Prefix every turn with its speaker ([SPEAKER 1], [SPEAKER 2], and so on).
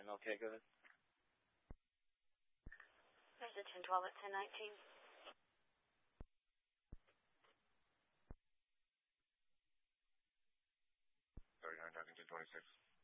[SPEAKER 1] MLK, go ahead.
[SPEAKER 2] There's a 1012 at 1019.
[SPEAKER 3] Sorry, I'm talking 1026.